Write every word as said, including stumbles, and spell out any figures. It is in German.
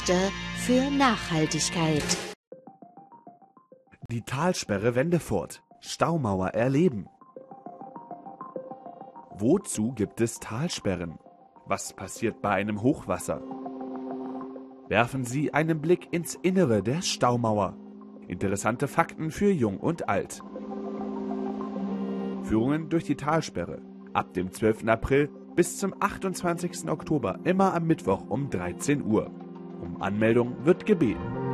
Geschichte für Nachhaltigkeit. Die Talsperre Wendefurt. Staumauer erleben. Wozu gibt es Talsperren? Was passiert bei einem Hochwasser? Werfen Sie einen Blick ins Innere der Staumauer. Interessante Fakten für Jung und Alt. Führungen durch die Talsperre. Ab dem zwölften April bis zum achtundzwanzigsten Oktober, immer am Mittwoch um dreizehn Uhr. Um Anmeldung wird gebeten.